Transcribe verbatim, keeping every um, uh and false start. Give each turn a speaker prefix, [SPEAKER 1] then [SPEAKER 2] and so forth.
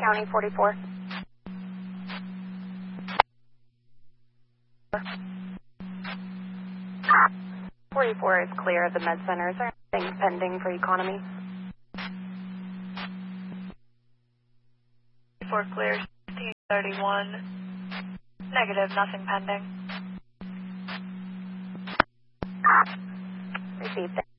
[SPEAKER 1] County forty-four. forty-four is clear of the med center. Is there anything pending for economy?
[SPEAKER 2] forty-four clear, sixteen thirty-one. Negative, nothing pending.
[SPEAKER 1] Received.